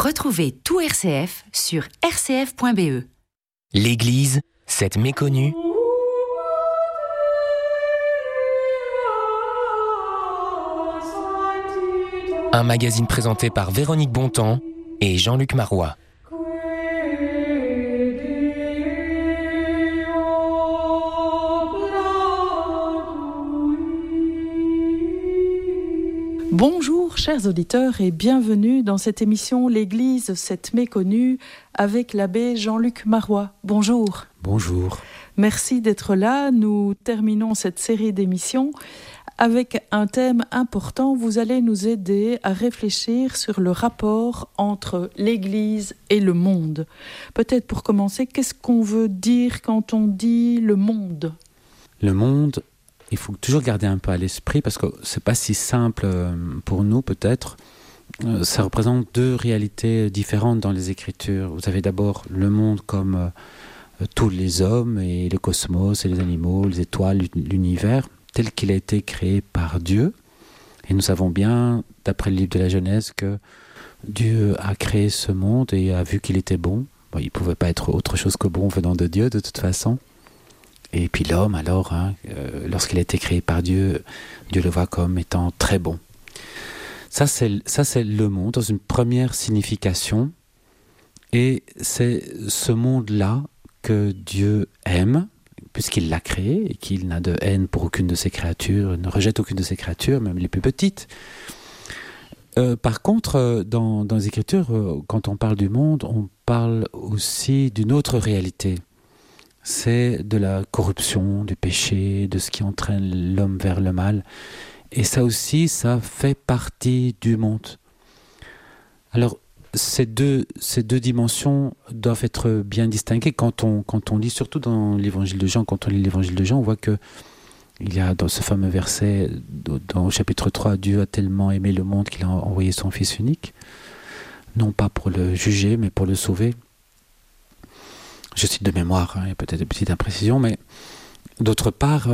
Retrouvez tout RCF sur rcf.be. L'Église, cette méconnue. Un magazine présenté par Véronique Bontemps et Jean-Luc Marois. Bonjour chers auditeurs et bienvenue dans cette émission L'Église, cette méconnue avec l'abbé Jean-Luc Marois. Bonjour. Bonjour. Merci d'être là. Nous terminons cette série d'émissions avec un thème important. Vous allez nous aider à réfléchir sur le rapport entre l'Église et le monde. Peut-être pour commencer, qu'est-ce qu'on veut dire quand on dit le monde ? Le monde, il faut toujours garder un peu à l'esprit parce que c'est pas si simple pour nous peut-être. Ça représente deux réalités différentes dans les Écritures. Vous avez d'abord le monde comme tous les hommes et le cosmos et les animaux, les étoiles, l'univers, tel qu'il a été créé par Dieu. Et nous savons bien, d'après le livre de la Genèse, que Dieu a créé ce monde et a vu qu'il était bon. Bon, il ne pouvait pas être autre chose que bon venant de Dieu de toute façon. Et puis l'homme, alors, lorsqu'il a été créé par Dieu, Dieu le voit comme étant très bon. Ça, c'est le monde dans une première signification. Et c'est ce monde-là que Dieu aime, puisqu'il l'a créé et qu'il n'a de haine pour aucune de ses créatures, il ne rejette aucune de ses créatures, même les plus petites. Par contre, dans les Écritures, quand on parle du monde, on parle aussi d'une autre réalité. C'est de la corruption, du péché, de ce qui entraîne l'homme vers le mal. Et ça aussi, ça fait partie du monde. Alors, ces deux dimensions doivent être bien distinguées. Quand on lit, surtout dans l'évangile de Jean, quand on lit l'évangile de Jean, on voit que il y a dans ce fameux verset, dans le chapitre 3, Dieu a tellement aimé le monde qu'il a envoyé son Fils unique, non pas pour le juger, mais pour le sauver. Je cite de mémoire, il y a peut-être des petites imprécisions, mais d'autre part,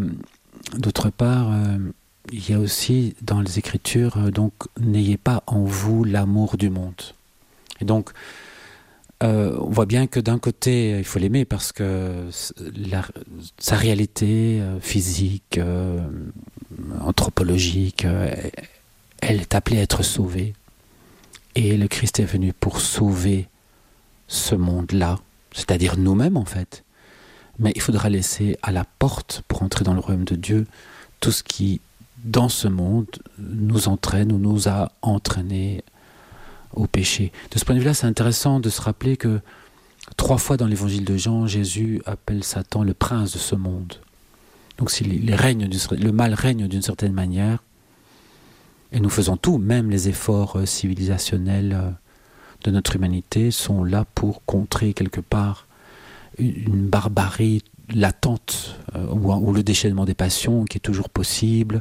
il y a aussi dans les Écritures, donc n'ayez pas en vous l'amour du monde. Et donc, on voit bien que d'un côté, il faut l'aimer parce que sa réalité physique, anthropologique, elle est appelée à être sauvée. Et le Christ est venu pour sauver ce monde-là, c'est-à-dire nous-mêmes en fait. Mais il faudra laisser à la porte pour entrer dans le royaume de Dieu tout ce qui, dans ce monde, nous entraîne ou nous a entraînés au péché. De ce point de vue-là, c'est intéressant de se rappeler que 3 fois dans l'évangile de Jean, Jésus appelle Satan le prince de ce monde. Donc si le mal règne d'une certaine manière, et nous faisons tout, même les efforts civilisationnels de notre humanité sont là pour contrer quelque part une barbarie latente ou le déchaînement des passions qui est toujours possible.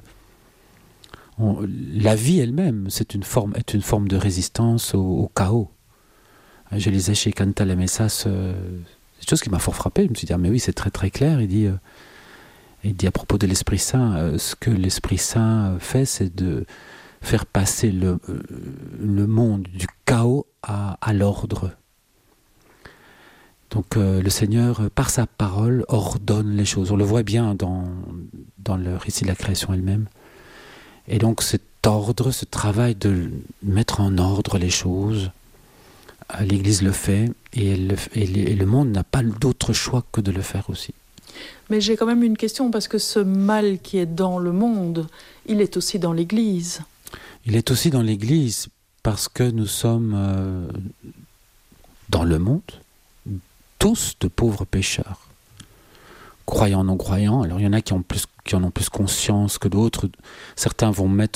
La vie elle-même est une forme de résistance au chaos. Je lisais chez Cantal et Messas, c'est une chose qui m'a fort frappé. Je me suis dit, mais oui, c'est très très clair. Il dit à propos de l'Esprit Saint, ce que l'Esprit Saint fait, c'est de faire passer le monde du chaos à l'ordre. Donc le Seigneur, par sa parole, ordonne les choses. On le voit bien dans le récit de la création elle-même. Et donc cet ordre, ce travail de mettre en ordre les choses, l'Église le fait, et le monde n'a pas d'autre choix que de le faire aussi. Mais j'ai quand même une question, parce que ce mal qui est dans le monde, il est aussi dans l'Église. Il est aussi dans l'Église, parce que nous sommes dans le monde, tous de pauvres pécheurs. Croyants, non-croyants. Alors il y en a qui en ont plus conscience que d'autres. Certains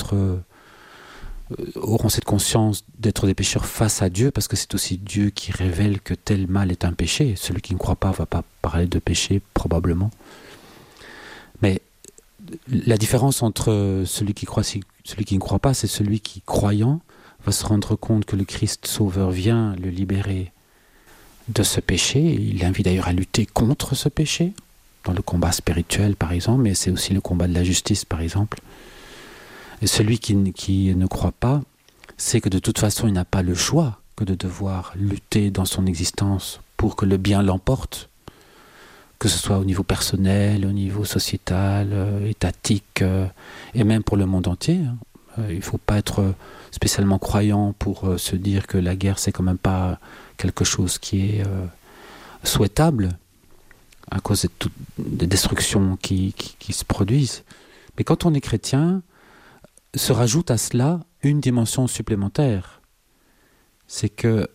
auront cette conscience d'être des pécheurs face à Dieu, parce que c'est aussi Dieu qui révèle que tel mal est un péché. Celui qui ne croit pas ne va pas parler de péché, probablement. Mais la différence entre celui qui croit et celui qui ne croit pas, c'est celui qui, croyant, va se rendre compte que le Christ Sauveur vient le libérer de ce péché. Il l'invite d'ailleurs à lutter contre ce péché, dans le combat spirituel par exemple, mais c'est aussi le combat de la justice par exemple. Et celui qui ne croit pas sait que de toute façon il n'a pas le choix que de devoir lutter dans son existence pour que le bien l'emporte, que ce soit au niveau personnel, au niveau sociétal, étatique, et même pour le monde entier. Il ne faut pas être spécialement croyant pour se dire que la guerre, c'est quand même pas quelque chose qui est souhaitable, à cause de toutes les destructions qui se produisent. Mais quand on est chrétien, se rajoute à cela une dimension supplémentaire. C'est que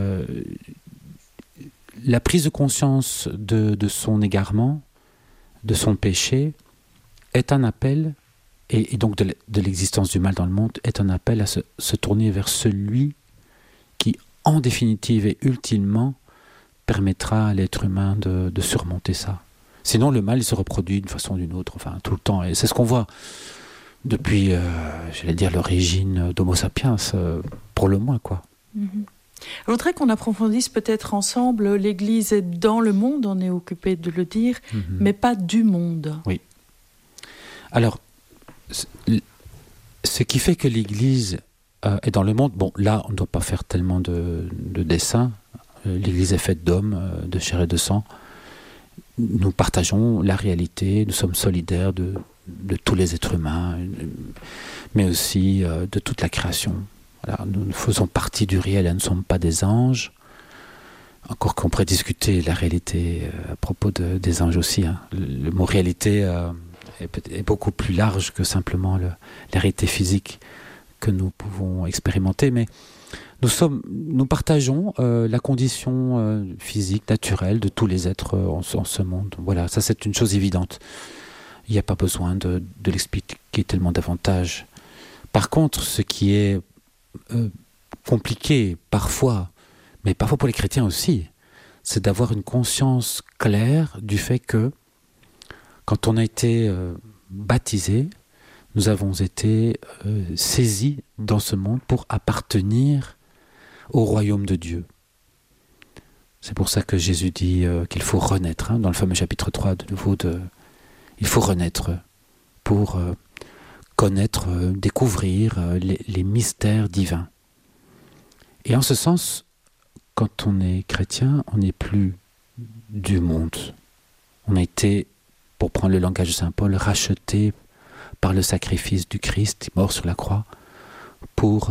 la prise de conscience de son égarement, de son péché, est un appel, et donc de l'existence du mal dans le monde, est un appel à se tourner vers celui qui, en définitive et ultimement, permettra à l'être humain de surmonter ça. Sinon, le mal, il se reproduit d'une façon ou d'une autre, enfin, tout le temps. Et c'est ce qu'on voit depuis, j'allais dire, l'origine d'Homo sapiens, pour le moins, quoi. Mm-hmm. Je voudrais qu'on approfondisse peut-être ensemble. L'Église est dans le monde, on est occupé de le dire, mais pas du monde. Oui. Alors, ce qui fait que l'Église est dans le monde, bon, là, on ne doit pas faire tellement de dessins. L'Église est faite d'hommes, de chair et de sang. Nous partageons la réalité, nous sommes solidaires de tous les êtres humains, mais aussi de toute la création. Voilà, nous faisons partie du réel, nous ne sommes pas des anges. Encore qu'on pourrait discuter la réalité à propos des anges aussi. Hein. Le mot réalité est beaucoup plus large que simplement la réalité physique que nous pouvons expérimenter. Mais nous partageons la condition physique, naturelle de tous les êtres en ce monde. Voilà, ça c'est une chose évidente. Il n'y a pas besoin de l'expliquer tellement davantage. Par contre, ce qui est compliqué parfois, mais parfois pour les chrétiens aussi, c'est d'avoir une conscience claire du fait que quand on a été baptisé, nous avons été saisis dans ce monde pour appartenir au royaume de Dieu. C'est pour ça que Jésus dit qu'il faut renaître, dans le fameux chapitre 3 de nouveau, il faut renaître pour connaître, découvrir les mystères divins. Et en ce sens, quand on est chrétien, on n'est plus du monde. On a été, pour prendre le langage de saint Paul, racheté par le sacrifice du Christ, mort sur la croix, pour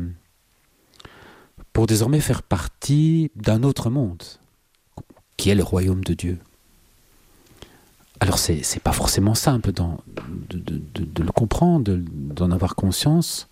désormais faire partie d'un autre monde, qui est le royaume de Dieu. Alors c'est pas forcément simple de le comprendre, d'en avoir conscience,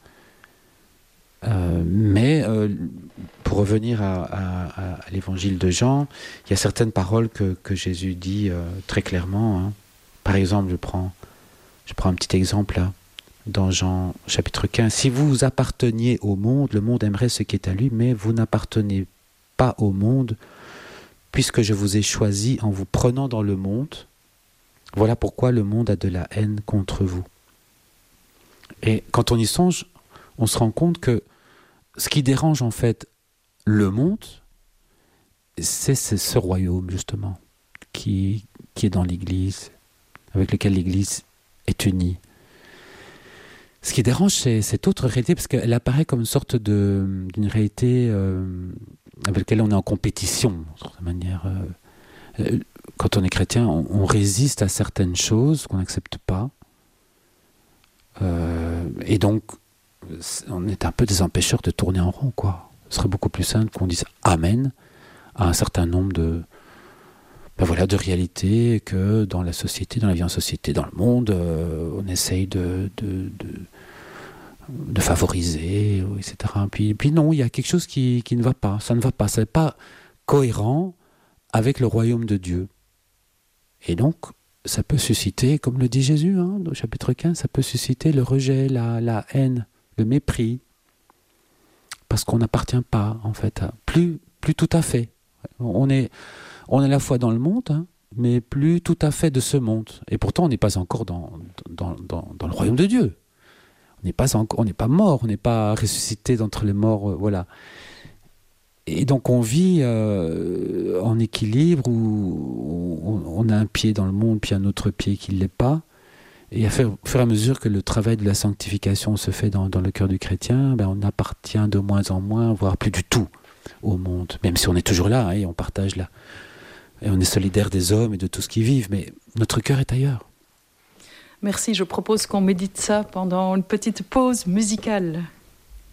mais pour revenir à l'évangile de Jean, il y a certaines paroles que Jésus dit très clairement. Hein. Par exemple, je prends un petit exemple là, dans Jean chapitre 15. Si vous apparteniez au monde, le monde aimerait ce qui est à lui, mais vous n'appartenez pas au monde, puisque je vous ai choisi en vous prenant dans le monde. Voilà pourquoi le monde a de la haine contre vous. Et quand on y songe, on se rend compte que ce qui dérange en fait le monde, c'est ce royaume justement, qui est dans l'Église, avec lequel l'Église est unie. Ce qui dérange, c'est cette autre réalité, parce qu'elle apparaît comme une sorte d'une réalité avec laquelle on est en compétition, de certaine manière. Quand on est chrétien, on résiste à certaines choses qu'on n'accepte pas. Et donc, on est un peu des empêcheurs de tourner en rond, quoi. Ce serait beaucoup plus simple qu'on dise Amen à un certain nombre de réalités que dans la société, dans la vie en société, dans le monde, on essaye de favoriser, etc. Puis non, il y a quelque chose qui ne va pas. Ça ne va pas. Ça n'est pas cohérent avec le royaume de Dieu. Et donc, ça peut susciter, comme le dit Jésus, au chapitre 15, ça peut susciter le rejet, la haine, le mépris. Parce qu'on n'appartient pas, en fait, plus tout à fait. On est à la fois dans le monde, mais plus tout à fait de ce monde. Et pourtant, on n'est pas encore dans le royaume de Dieu. On n'est pas mort, on n'est pas ressuscité d'entre les morts, voilà. Et donc on vit en équilibre où on a un pied dans le monde puis un autre pied qui ne l'est pas. Et au fur et à mesure que le travail de la sanctification se fait dans le cœur du chrétien, on appartient de moins en moins, voire plus du tout au monde. Même si on est toujours là, et on partage là. Et on est solidaire des hommes et de tout ce qu'ils vivent, mais notre cœur est ailleurs. Merci, je propose qu'on médite ça pendant une petite pause musicale.